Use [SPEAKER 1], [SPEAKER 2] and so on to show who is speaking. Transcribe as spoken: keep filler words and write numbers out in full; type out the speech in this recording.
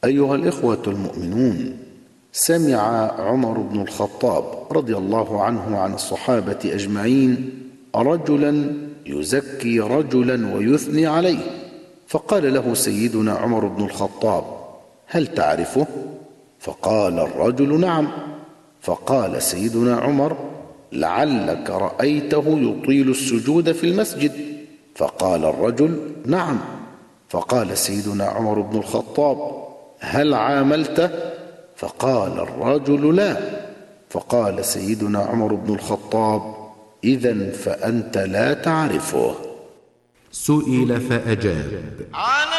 [SPEAKER 1] أيها الإخوة المؤمنون، سمع عمر بن الخطاب رضي الله عنه عن الصحابة أجمعين رجلا يزكي رجلا ويثني عليه، فقال له سيدنا عمر بن الخطاب: هل تعرفه؟ فقال الرجل: نعم. فقال سيدنا عمر: لعلك رأيته يطيل السجود في المسجد. فقال الرجل: نعم. فقال سيدنا عمر بن الخطاب: هل عاملته؟ فقال الرجل: لا. فقال سيدنا عمر بن الخطاب: إذن فأنت لا تعرفه.
[SPEAKER 2] سئل فأجاب: